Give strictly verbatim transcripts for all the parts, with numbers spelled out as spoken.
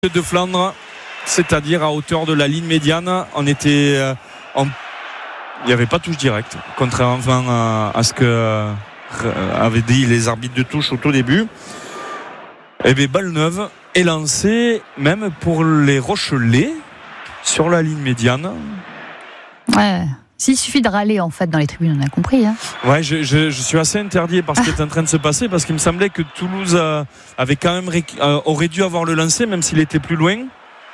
de Flandre, c'est-à-dire à hauteur de la ligne médiane. On était euh, en... il n'y avait pas touche directe, contrairement à, à ce que euh, avaient dit les arbitres de touche au tout début. Et bien balle neuve est lancée même pour les Rochelais sur la ligne médiane. Ouais. S'il suffit de râler en fait dans les tribunes, on a compris. Hein. Ouais, je, je, je suis assez interdit par ce qui est en train de se passer, parce qu'il me semblait que Toulouse euh, avait quand même réc- euh, aurait dû avoir le lancer, même s'il était plus loin.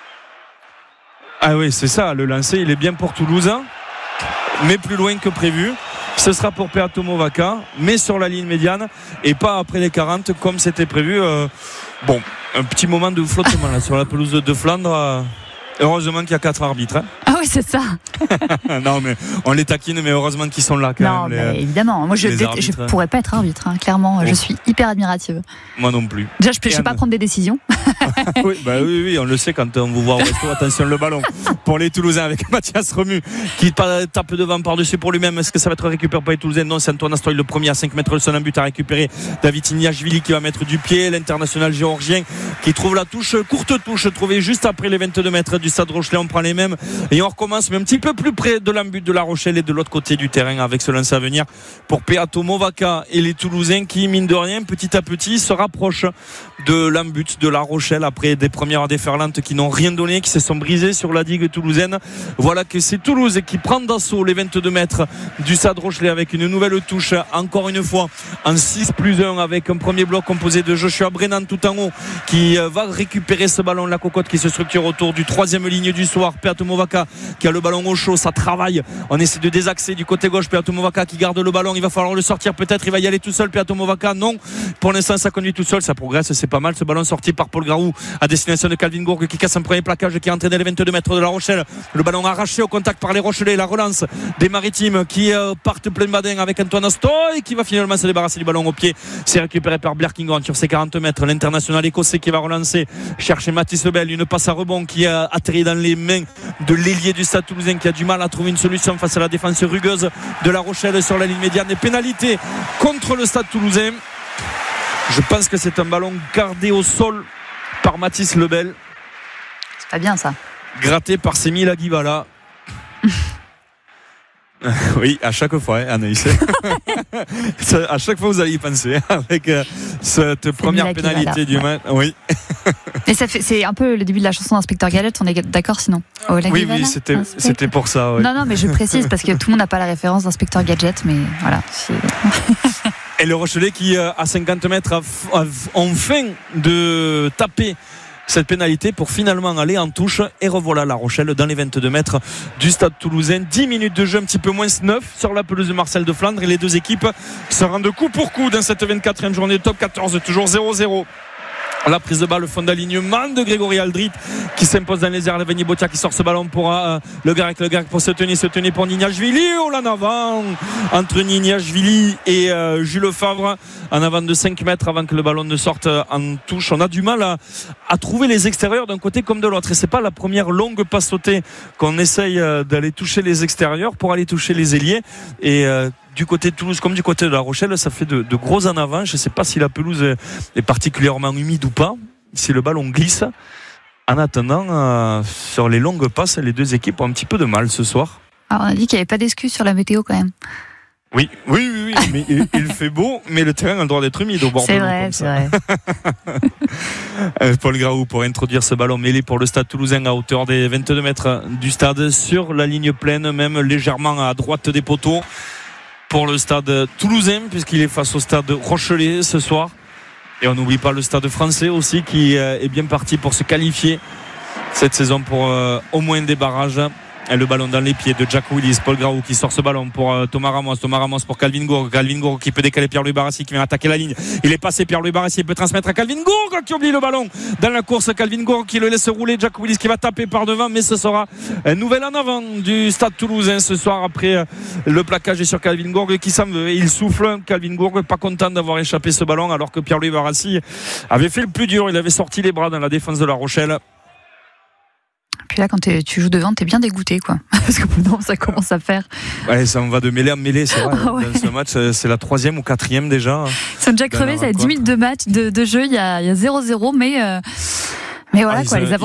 Ah oui, c'est ça, le lancer, il est bien pour Toulouse, mais plus loin que prévu. Ce sera pour Peato Movaca, mais sur la ligne médiane et pas après les quarante comme c'était prévu. Euh, bon, un petit moment de flottement là sur la pelouse de Flandre. Euh, heureusement qu'il y a quatre arbitres. Hein. Ah oui, c'est ça. Non, mais on les taquine, mais heureusement qu'ils sont là quand non, même. Non, les, évidemment. Moi, je ne pourrais pas être arbitre, hein, clairement. Oh. Je suis hyper admirative. Moi non plus. Déjà, je ne sais pas prendre des décisions. oui, bah oui, oui, on le sait quand on vous voit au resto. Attention, le ballon pour les Toulousains avec Mathias Remu qui tape devant par-dessus pour lui-même. Est-ce que ça va être récupéré par les Toulousains? Non, c'est Antoine Astoy, le premier à cinq mètres de son un but à récupérer. David Ignashvili qui va mettre du pied. L'international géorgien qui trouve la touche, courte touche trouvée juste après les vingt-deux mètres du Stade Rochelais. On prend les mêmes et on recommence, mais un petit peu plus près de l'embut de La Rochelle et de l'autre côté du terrain avec ce lance à venir pour Peato Movaca et les Toulousains qui, mine de rien, petit à petit se rapprochent de l'embut de La Rochelle après des premières déferlantes qui n'ont rien donné, qui se sont brisées sur la digue toulousaine. Voilà que c'est Toulouse qui prend d'assaut les vingt-deux mètres du Stade Rochelais avec une nouvelle touche, encore une fois en six plus un, avec un premier bloc composé de Joshua Brennan tout en haut qui va récupérer ce ballon, la cocotte qui se structure autour du troisième ligne du soir. Peato Movaca qui a le ballon au chaud, ça travaille, on essaie de désaxer du côté gauche. Peato Movaca qui garde le ballon, il va falloir le sortir peut-être, il va y aller tout seul. Peato Movaca, non, pour l'instant ça conduit tout seul, ça progresse, c'est pas mal ce ballon sorti par Paul Graou à destination de Calvin Gourgue qui casse un premier plaquage, qui est entraîné les vingt-deux mètres de La Rochelle. Le ballon arraché au contact par les Rochelais, la relance des Maritimes qui euh, partent plein badin avec Antoine Astoy qui va finalement se débarrasser du ballon au pied. C'est récupéré par Blair Kinghorn sur ses quarante mètres, l'international écossais qui va relancer, chercher Mathis Lebel, une passe à rebond qui a atterri dans les mains de l'ailier du Stade Toulousain qui a du mal à trouver une solution face à la défense rugueuse de La Rochelle sur la ligne médiane. Et pénalité contre le Stade Toulousain. Je pense que c'est un ballon gardé au sol par Mathis Lebel. C'est pas bien ça. Gratté par Semi Laguibala. Oui, à chaque fois, hein, Anaïs. À chaque fois, vous allez y penser avec euh, cette première pénalité du match. Oui. Mais ça fait, c'est un peu le début de la chanson d'Inspecteur Gadget. On est d'accord sinon? Oh, oui, oui, c'était, c'était pour ça. Oui. Non, non, mais je précise parce que tout le monde n'a pas la référence d'Inspecteur Gadget, mais voilà. C'est... Et le Rochelais qui, à cinquante mètres, a, a enfin de taper cette pénalité pour finalement aller en touche. Et revoilà La Rochelle dans les vingt-deux mètres du Stade Toulousain. dix minutes de jeu, un petit peu moins neuf sur la pelouse de Marcel de Flandre, et les deux équipes se rendent coup pour coup dans cette vingt-quatrième journée de top quatorze, toujours zéro zéro. La prise de balle, le fond d'alignement de Grégory Aldrit qui s'impose dans les airs. Leveni Botia qui sort ce ballon pour euh, le Garec, le Garec pour se tenir, se tenir pour Ignashvili. Oh là en avant entre Ignashvili et euh, Jules Favre, en avant de cinq mètres avant que le ballon ne sorte en touche. On a du mal à, à trouver les extérieurs d'un côté comme de l'autre, et c'est pas la première longue passe sautée qu'on essaye euh, d'aller toucher les extérieurs pour aller toucher les ailiers. Et euh, du côté de Toulouse comme du côté de La Rochelle, ça fait de, de gros en avant. Je ne sais pas si la pelouse est particulièrement humide ou pas, si le ballon glisse. En attendant, euh, sur les longues passes, les deux équipes ont un petit peu de mal ce soir. Alors on a dit qu'il n'y avait pas d'excuse sur la météo quand même. Oui, oui, oui, oui mais il, il fait beau, mais le terrain a le droit d'être humide au bord c'est de l'eau. Vrai, c'est vrai, euh, Paul Graou pour introduire ce ballon mêlé pour le Stade Toulousain à hauteur des vingt-deux mètres du stade, sur la ligne pleine, même légèrement à droite des poteaux pour le Stade Toulousain, puisqu'il est face au Stade Rochelais ce soir. Et on n'oublie pas le Stade Français aussi qui est bien parti pour se qualifier cette saison pour euh, au moins des barrages. Et le ballon dans les pieds de Jack Willis, Paul Graou qui sort ce ballon pour euh, Thomas Ramos, Thomas Ramos pour Calvin Gourgue, Calvin Gourgue qui peut décaler Pierre-Louis Barassi qui vient attaquer la ligne. Il est passé, Pierre-Louis Barassi, il peut transmettre à Calvin Gourgue qui oublie le ballon dans la course. Calvin Gourgue qui le laisse rouler, Jack Willis qui va taper par devant, mais ce sera un nouvel en avant du Stade Toulousain ce soir après euh, le plaquage sur Calvin Gourgue qui s'en veut. Il souffle, Calvin Gourgue pas content d'avoir échappé ce ballon alors que Pierre-Louis Barassi avait fait le plus dur, il avait sorti les bras dans la défense de La Rochelle. Puis là, quand tu joues devant, t'es bien dégoûté, quoi. Parce que non, ça commence à faire. Ouais, ça on va de mêlée en mêlée, c'est vrai. Ah ouais. Dans ce match, c'est la troisième ou quatrième déjà. Ils sont déjà crevés, ça a dix minutes de match, de, de jeu, il y a, il y a zéro zéro, mais, euh, mais voilà, ah, quoi. Les